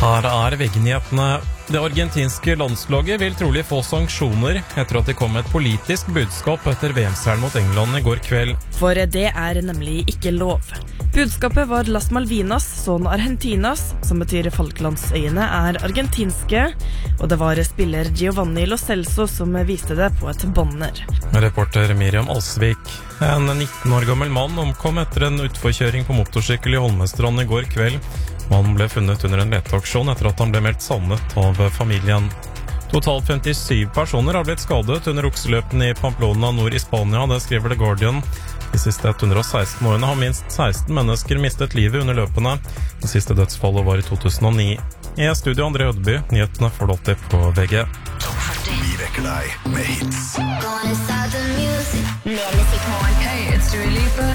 Her VG-nyhetene. Det argentinske landslaget vil trolig få sanksjoner etter at det kom et politisk budskap etter VM-seieren mot England I går kveld. For det nemlig ikke lov. Budskapet var Las Malvinas, son Argentinas, som betyr Falklandsøyene argentinske, og det var spiller Giovanni Lo Celso som viste det på et banner. Reporter Miriam Alsvik. En 19 år gammel mann omkom etter en utforkjøring på motorsykkel I Holmestrand I går kveld. Mannen ble funnet under en leteaksjon etter at han ble meldt savnet av familien. Totalt 57 personer har blitt skadet under okseløpene I Pamplona nord I Spania, det skriver The Guardian. De siste 116 årene har minst 16 mennesker mistet livet under løpene. Det siste dødsfallet var I 2009. I studio André Ødeby, nyhetene får du alltid på VG. Vi vekker deg med hits. Hey, it's Dua Lipa.